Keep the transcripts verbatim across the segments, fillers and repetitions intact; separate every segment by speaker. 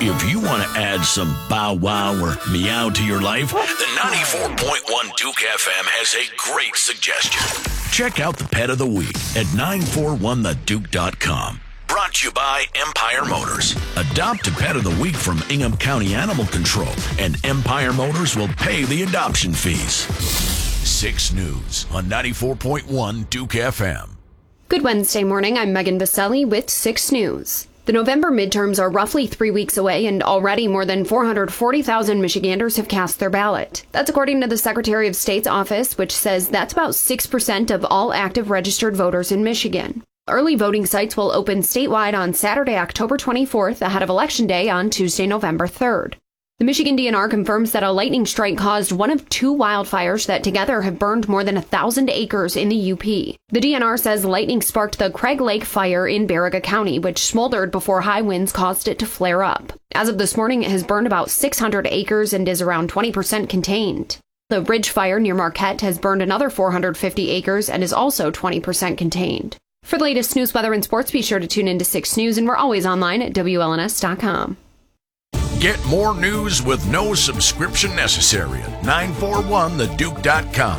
Speaker 1: If you want to add some bow wow or meow to your life, the ninety-four point one Duke F M has a great suggestion. Check out the Pet of the Week at nine four one the duke dot com. Brought to you by Empire Motors. Adopt a Pet of the Week from Ingham County Animal Control, and Empire Motors will pay the adoption fees. six News on ninety-four point one Duke F M.
Speaker 2: Good Wednesday morning. I'm Megan Vaselli with six News. The November midterms are roughly three weeks away, and already more than four hundred forty thousand Michiganders have cast their ballot. That's according to the Secretary of State's office, which says that's about six percent of all active registered voters in Michigan. Early voting sites will open statewide on Saturday, October twenty-fourth, ahead of Election Day on Tuesday, November third. The Michigan D N R confirms that a lightning strike caused one of two wildfires that together have burned more than one thousand acres in the U P. The D N R says lightning sparked the Craig Lake fire in Baraga County, which smoldered before high winds caused it to flare up. As of this morning, it has burned about six hundred acres and is around twenty percent contained. The Ridge fire near Marquette has burned another four hundred fifty acres and is also twenty percent contained. For the latest news, weather, and sports, be sure to tune into six News, and we're always online at W L N S dot com.
Speaker 1: Get more news with no subscription necessary at nine four one the duke dot com.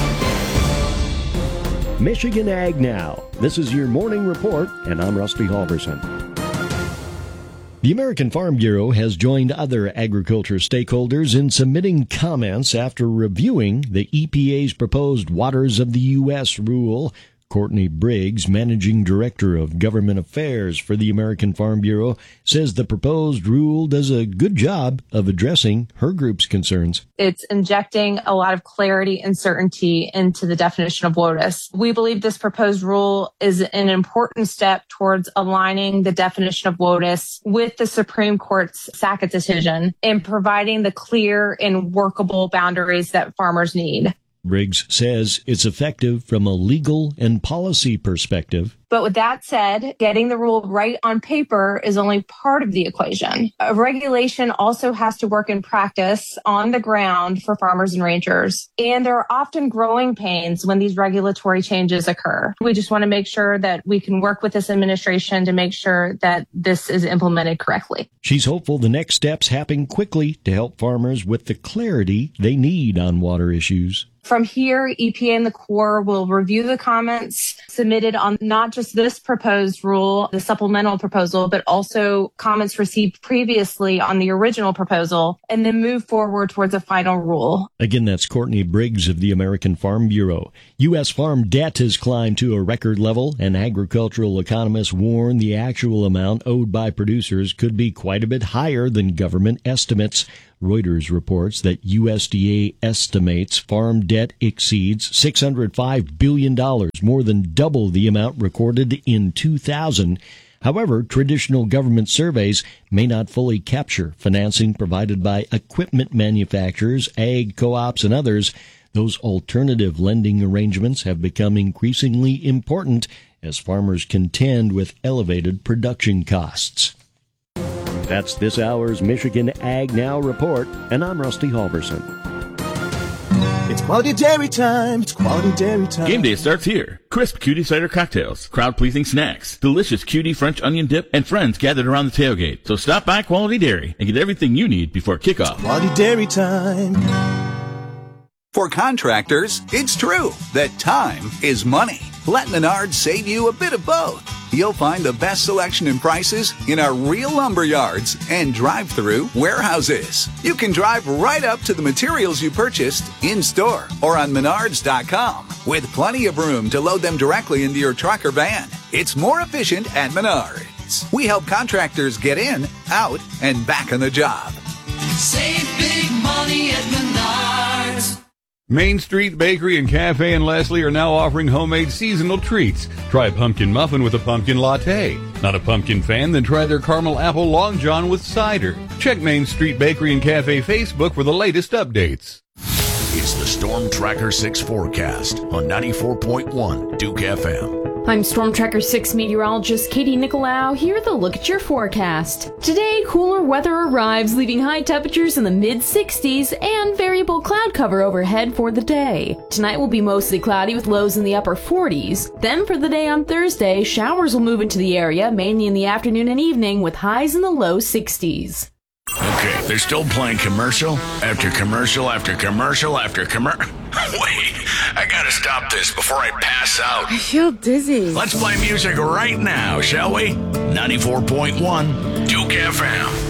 Speaker 3: Michigan Ag Now. This is your morning report, and I'm Rusty Halverson. The American Farm Bureau has joined other agriculture stakeholders in submitting comments after reviewing the E P A's proposed Waters of the U S rule. Courtney Briggs, Managing Director of Government Affairs for the American Farm Bureau, says the proposed rule does a good job of addressing her group's concerns.
Speaker 4: It's injecting a lot of clarity and certainty into the definition of WOTUS. We believe this proposed rule is an important step towards aligning the definition of WOTUS with the Supreme Court's Sackett decision and providing the clear and workable boundaries that farmers need.
Speaker 3: Briggs says it's effective from a legal and policy perspective.
Speaker 4: But with that said, getting the rule right on paper is only part of the equation. A regulation also has to work in practice on the ground for farmers and ranchers. And there are often growing pains when these regulatory changes occur. We just want to make sure that we can work with this administration to make sure that this is implemented correctly.
Speaker 3: She's hopeful the next steps happen quickly to help farmers with the clarity they need on water issues.
Speaker 4: From here, E P A and the Corps will review the comments submitted on not just this proposed rule, the supplemental proposal, but also comments received previously on the original proposal, and then move forward towards a final rule.
Speaker 3: Again, that's Courtney Briggs of the American Farm Bureau. U S farm debt has climbed to a record level, and agricultural economists warn the actual amount owed by producers could be quite a bit higher than government estimates. Reuters reports that U S D A estimates farm debt exceeds six hundred five billion dollars, more than double the amount recorded in two thousand. However, traditional government surveys may not fully capture financing provided by equipment manufacturers, ag co-ops, and others. Those alternative lending arrangements have become increasingly important as farmers contend with elevated production costs. That's this hour's Michigan Ag Now report, and I'm Rusty Halverson.
Speaker 5: It's quality dairy time. It's quality dairy time.
Speaker 6: Game day starts here. Crisp cutie cider cocktails, crowd-pleasing snacks, delicious cutie French onion dip, and friends gathered around the tailgate. So stop by Quality Dairy and get everything you need before kickoff.
Speaker 5: It's quality dairy time.
Speaker 7: For contractors, it's true that time is money. Let Menards save you a bit of both. You'll find the best selection and prices in our real lumber yards and drive-through warehouses. You can drive right up to the materials you purchased in-store or on menards dot com with plenty of room to load them directly into your truck or van. It's more efficient at Menards. We help contractors get in, out, and back on the job.
Speaker 8: Save big money at Menards.
Speaker 9: Main Street Bakery and Cafe in Leslie are now offering homemade seasonal treats. Try a pumpkin muffin with a pumpkin latte. Not a pumpkin fan? Then try their caramel apple long john with cider. Check Main Street Bakery and Cafe Facebook for the latest updates.
Speaker 1: is the Storm Tracker six forecast on ninety-four point one Duke F M.
Speaker 10: I'm Storm Tracker six meteorologist Katie Nicolau here with a look at your forecast. Today, cooler weather arrives, leaving high temperatures in the mid sixties and variable cloud cover overhead for the day. Tonight will be mostly cloudy with lows in the upper forties. Then for the day on Thursday, showers will move into the area, mainly in the afternoon and evening, with highs in the low sixties.
Speaker 1: Okay, they're still playing commercial after commercial after commercial after commercial. Wait, I gotta stop this before I pass out.
Speaker 11: I feel dizzy.
Speaker 1: Let's play music right now, shall we? ninety-four point one Duke F M.